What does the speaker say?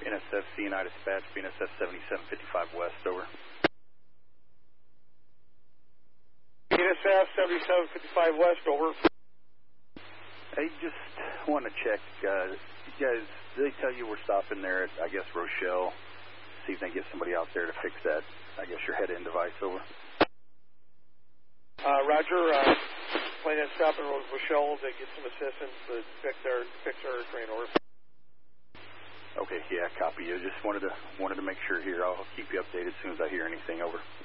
NSF CNI dispatch, BNSF 7755 West, over. BNSF 7755 West, over. Hey, just want to check, you guys, did they tell you we're stopping there at, I guess, Rochelle, see if they can get somebody out there to fix that, I guess, your head-end device, over? Roger, plan on stopping Rochelle to get some assistance to fix our train, over. Okay, yeah, copy you. Just wanted to make sure here. I'll keep you updated as soon as I hear anything, over.